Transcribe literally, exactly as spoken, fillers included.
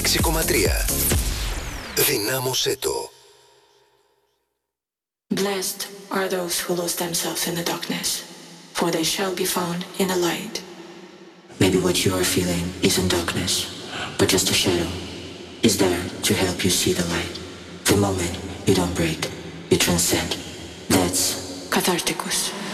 έξι κόμμα τρία. Δυνάμωσέ το. Blessed are those who lose themselves in the darkness, for they shall be found in the light. Maybe what you are feeling isn't darkness, but just a shadow is there to help you see the light. The moment you don't break, you transcend. That's Catharticus.